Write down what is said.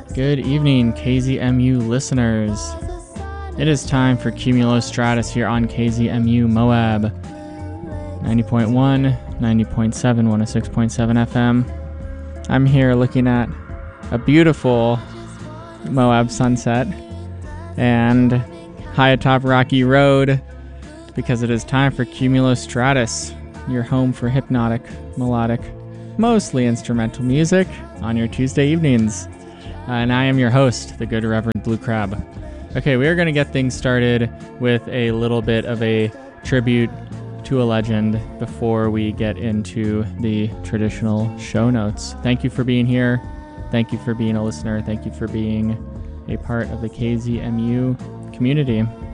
Good evening, KZMU listeners. It is time for Cumulostratus here on KZMU Moab 90.1, 90.7, 106.7 FM. I'm here looking at a beautiful Moab sunset and high atop Rocky Road because it is time for Cumulostratus, your home for hypnotic, melodic, mostly instrumental music on your Tuesday evenings. And I am your host, the Good Reverend Blue Crab. Okay, we are going to get things started with a little bit of a tribute to a legend before we get into the traditional show notes. Thank you for being here. Thank you for being a listener. Thank you for being a part of the KZMU community.